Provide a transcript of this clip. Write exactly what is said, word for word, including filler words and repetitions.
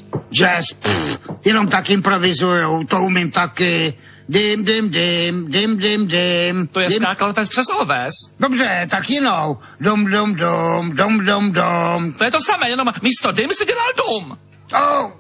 Jazz, pff, jenom tak improvizujou, to umím taky. Dim, dim, dim, dim, dim, dim. To je skákalpes přes oves. Dobře, tak jinou. Dom, dom, dom, dom, dom, dom. To je to samé, jenom místo dim si dělal dům. Oh.